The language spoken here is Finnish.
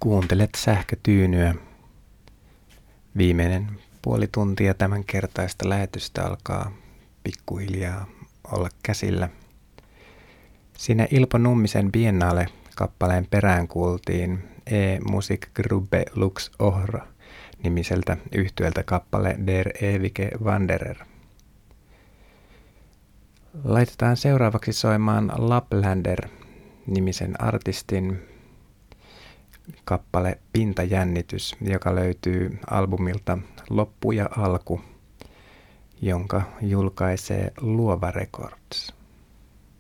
Kuuntelet sähkötyynyä. Viimeinen puoli tuntia tämän kertaista lähetystä alkaa pikkuhiljaa olla käsillä. Siinä Ilpo Nummisen Biennale-kappaleen perään kuultiin Musikgruppe Lux Ohra nimiseltä yhtyöltä kappale Der ewige Wanderer. Laitetaan seuraavaksi soimaan Laplander nimisen artistin kappale Pintajännitys, joka löytyy albumilta Loppu ja alku, jonka julkaisee Luova Records.